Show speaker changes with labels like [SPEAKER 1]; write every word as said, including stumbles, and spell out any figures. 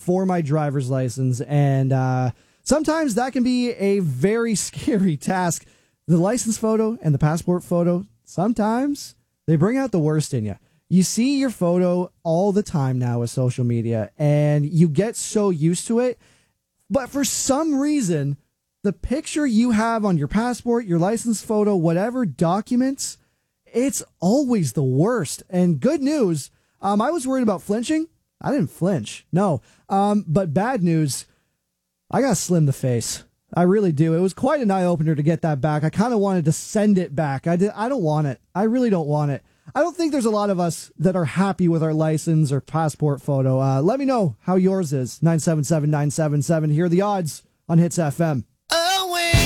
[SPEAKER 1] for my driver's license, and uh, sometimes that can be a very scary task. The license photo and the passport photo, sometimes they bring out the worst in you. You see your photo all the time now with social media, and you get so used to it. But for some reason, the picture you have on your passport, your license photo, whatever documents, it's always the worst. And good news, um, I was worried about flinching. I didn't flinch. No. Um, but bad news, I got to slim the face. I really do. It was quite an eye-opener to get that back. I kind of wanted to send it back. I did. I don't want it. I really don't want it. I don't think there's a lot of us that are happy with our license or passport photo. Uh, let me know how yours is. nine seven seven, nine seven seven. Here are the odds on Hits F M.